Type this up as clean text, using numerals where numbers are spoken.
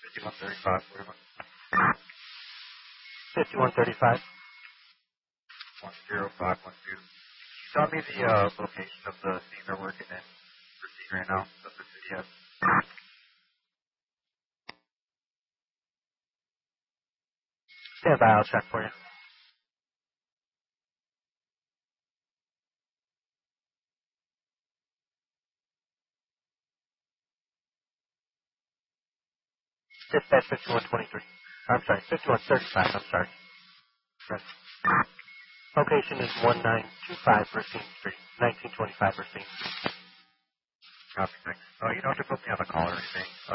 5135. 5135. 10512. Tell me the location of the scene they're working in. The scene right now. That's the city has. Stand by, I'll check for you. Dispatch 5123. I'm sorry, 5135, I'm sorry. Right. Location is 1925 Racine Street, 1925 Racine. Copy, thanks. You don't have to put me on the call or anything.